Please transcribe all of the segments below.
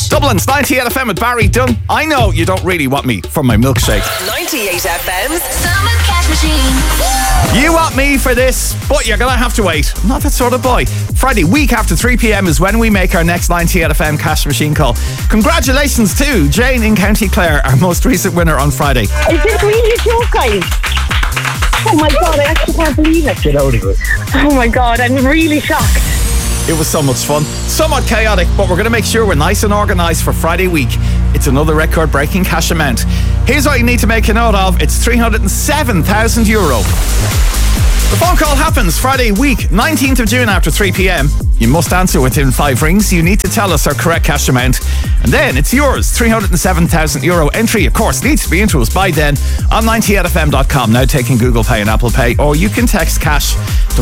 Dublin's 98 FM with Barry Dunn. I know you don't really want me for my milkshake. 98 FM's Summer Cash Machine. You want me for this, but you're going to have to wait. I'm not that sort of boy. Friday, week after 3 p.m. is when we make our next 98 FM Cash Machine call. Congratulations to Jane in County Clare, our most recent winner on Friday. Is this really a joke, guys? Oh my God, I actually can't believe it. Get out of it. Oh my God, I'm really shocked. It was so much fun, somewhat chaotic, but we're going to make sure we're nice and organised for Friday week. It's another record-breaking cash amount. Here's what you need to make a note of. It's €307,000. The phone call happens Friday week, 19th of June after 3 p.m. You must answer within 5 rings. You need to tell us our correct cash amount. And then it's yours. €307,000 entry, of course, needs to be into us by then on 98fm.com. Now taking Google Pay and Apple Pay. Or you can text cash to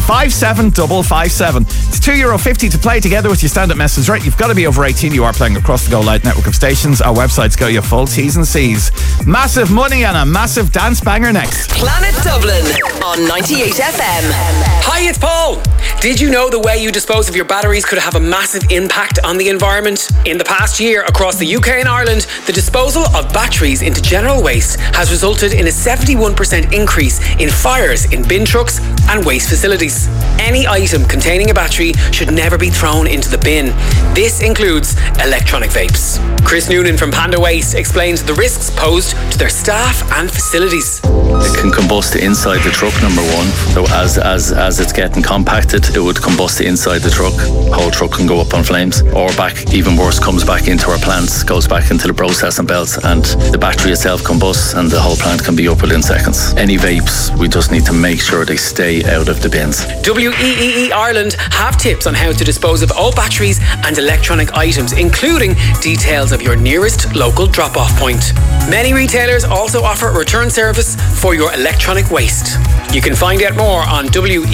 57557. It's €2.50 to play together with your stand-up message. Right, you've got to be over 18. You are playing across the Go Loud network of stations. Our websites go you full T's and C's. Massive money and a massive dance banger next. Planet Dublin on 98 FM. Hi, it's Paul. Did you know the way you dispose of your batteries could have a massive impact on the environment? In the past year, across the UK and Ireland, the disposal of batteries into general waste has resulted in a 71% increase in fires in bin trucks and waste facilities. Any item containing a battery should never be thrown into the bin. This includes electronic vapes. Chris Noonan from Panda Waste explains the risks posed to their staff and facilities. It can combust inside the truck, number one. So as it's getting compacted, it would combust inside the truck. The whole truck can go up on flames. Or back, even worse, comes back into our plants, goes back into the processing belts, and the battery itself combusts and the whole plant can be up within seconds. Any vapes, we just need to make sure they stay out of the bins. WEEE Ireland have tips on how to dispose of all batteries and electronic items, including details of your nearest local drop-off point. Many retailers also offer a return service for your electronic waste. You can find out more on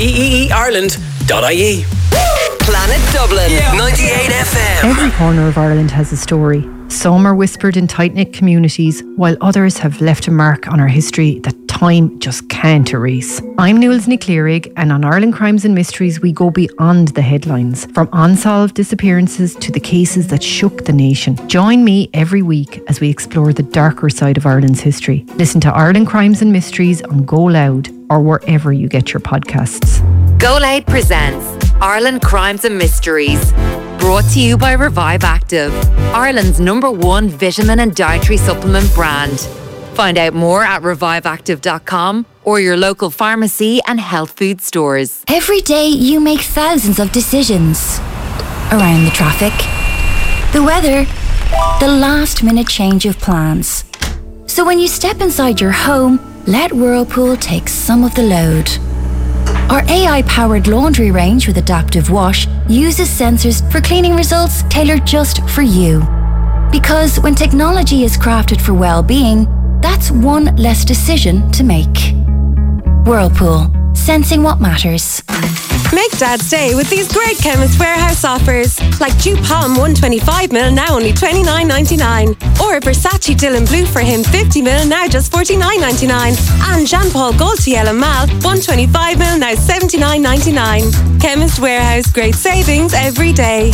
weeeireland.ie. Planet Dublin, 98 FM. Every corner of Ireland has a story. Some are whispered in tight-knit communities, while others have left a mark on our history that time just can't erase. I'm Nuails Ní Chliathraigh, and on Ireland Crimes and Mysteries we go beyond the headlines, from unsolved disappearances to the cases that shook the nation. Join me every week as we explore the darker side of Ireland's history. Listen to Ireland Crimes and Mysteries on Go Loud or wherever you get your podcasts. Go Loud presents Ireland Crimes and Mysteries. Brought to you by Revive Active, Ireland's #1 vitamin and dietary supplement brand. Find out more at reviveactive.com or your local pharmacy and health food stores. Every day you make thousands of decisions. Around the traffic, the weather, the last minute change of plans. So when you step inside your home, let Whirlpool take some of the load. Our AI-powered laundry range with Adaptive Wash uses sensors for cleaning results tailored just for you. Because when technology is crafted for well-being, that's one less decision to make. Whirlpool, sensing what matters. Make Dad's day with these great Chemist Warehouse offers. Like Dew Palm 125ml, now only $29.99. Or Versace Dylan Blue for him 50ml, now just $49.99. And Jean Paul Gold Yellow Mal 125ml, now $79.99. Chemist Warehouse, great savings every day.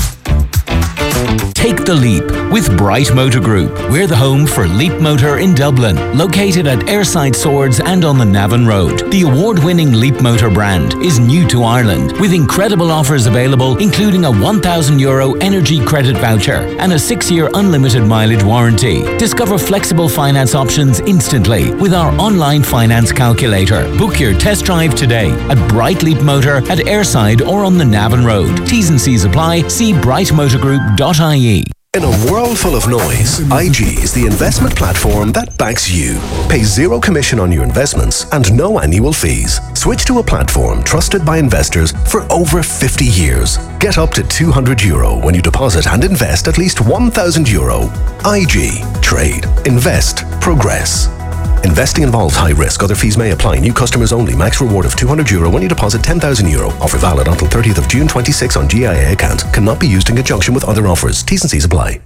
Take the leap with Bright Motor Group. We're the home for Leap Motor in Dublin, located at Airside Swords and on the Navan Road. The award-winning Leap Motor brand is new to Ireland, with incredible offers available, including a €1,000 energy credit voucher and a 6-year unlimited mileage warranty. Discover flexible finance options instantly with our online finance calculator. Book your test drive today at Bright Leap Motor at Airside or on the Navan Road. T's and C's apply. See brightmotorgroup.ie. In a world full of noise, IG is the investment platform that backs you. Pay zero commission on your investments and no annual fees. Switch to a platform trusted by investors for over 50 years. Get up to €200 when you deposit and invest at least €1,000. IG. Trade. Invest. Progress. Investing involves high risk. Other fees may apply. New customers only. Max reward of €200 when you deposit €10,000. Offer valid until 30th of June 26 on GIA account. Cannot be used in conjunction with other offers. T's and C's apply.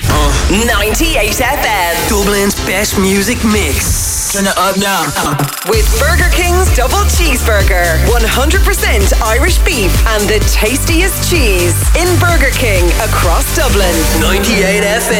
98 FM. Dublin's best music mix. Turn it up now. With Burger King's double cheeseburger. 100% Irish beef and the tastiest cheese. In Burger King across Dublin. 98 FM.